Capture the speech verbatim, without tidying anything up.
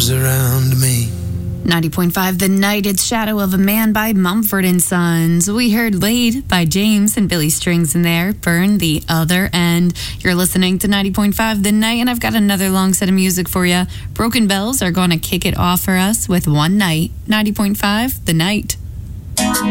arms around me. ninety point five The Night, it's Shadow of a Man by Mumford and Sons. We heard Laid by James and Billy Strings in there, Burn the Other End. You're listening to ninety point five The Night, and I've got another long set of music for you. Broken Bells are going to kick it off for us with One Night. ninety point five The Night.